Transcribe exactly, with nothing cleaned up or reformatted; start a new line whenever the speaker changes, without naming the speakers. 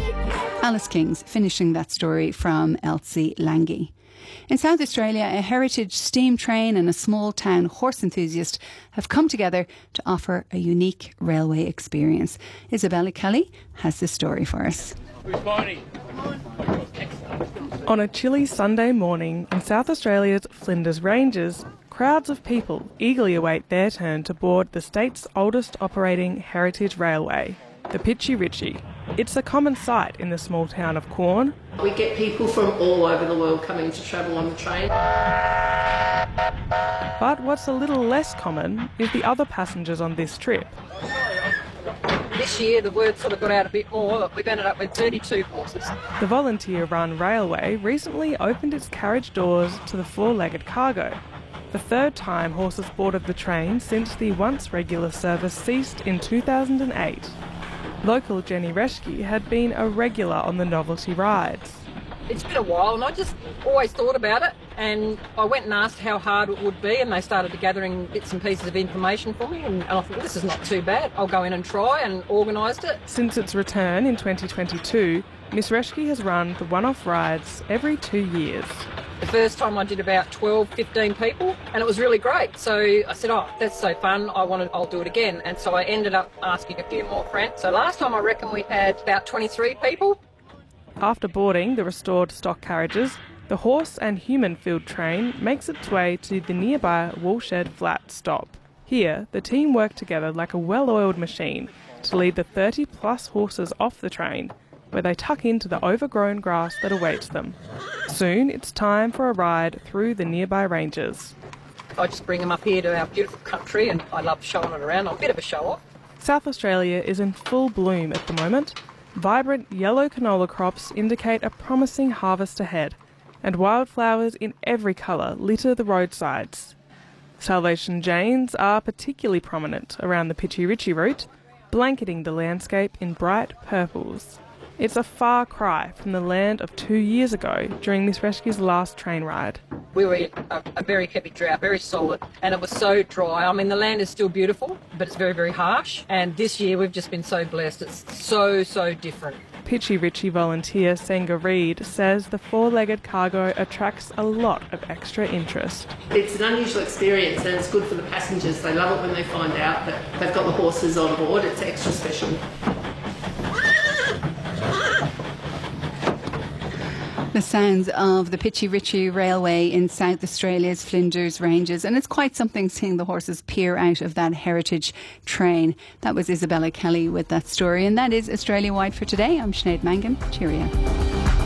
Alice Kings finishing that story from Elsie Lange. In South Australia, a heritage steam train and a small town horse enthusiast have come together to offer a unique railway experience. Isabella Kelly has this story for us.
On a chilly Sunday morning in South Australia's Flinders Ranges, crowds of people eagerly await their turn to board the state's oldest operating heritage railway, the Pitchie Ritchie. It's a common sight in the small town of Quorn.
We get people from all over the world coming to travel on the train.
But what's a little less common is the other passengers on this trip.
This year the word sort of got out a bit more. We've ended up with thirty-two horses.
The volunteer-run railway recently opened its carriage doors to the four-legged cargo, the third time horses boarded the train since the once regular service ceased in two thousand eight. Local Jenny Reschke had been a regular on the novelty rides.
It's been a while and I just always thought about it, and I went and asked how hard it would be, and they started gathering bits and pieces of information for me, and, and I thought, well, this is not too bad. I'll go in and try, and organised it.
Since its return in twenty twenty-two, Miss Reschke has run the one-off rides every two years.
The first time I did about twelve, fifteen people, and it was really great. So I said, oh, that's so fun, I want to, I'll do it again. And so I ended up asking a few more friends. So last time I reckon we had about twenty-three people.
After boarding the restored stock carriages, the horse and human-filled train makes its way to the nearby Woolshed Flat stop. Here, the team work together like a well-oiled machine to lead the thirty-plus horses off the train, where they tuck into the overgrown grass that awaits them. Soon it's time for a ride through the nearby ranges.
I just bring them up here to our beautiful country, and I love showing it around. I'm a bit of a show-off.
South Australia is in full bloom at the moment. Vibrant yellow canola crops indicate a promising harvest ahead, and wildflowers in every colour litter the roadsides. Salvation Janes are particularly prominent around the Pitchie Ritchie route, blanketing the landscape in bright purples. It's a far cry from the land of two years ago during Miss Reschke's last train ride.
We were in a, a very heavy drought, very solid, and it was so dry. I mean, the land is still beautiful, but it's very, very harsh. And this year we've just been so blessed. It's so, so different.
Pitchie Ritchie volunteer Senga Reid says the four-legged cargo attracts a lot of extra interest.
It's an unusual experience, and it's good for the passengers. They love it when they find out that they've got the horses on board. It's extra special.
The sounds of the Pitchie Ritchie Railway in South Australia's Flinders Ranges, and it's quite something seeing the horses peer out of that heritage train. That was Isabella Kelly with that story, and that is Australia Wide for today. I'm Sinead Mangan. Cheerio.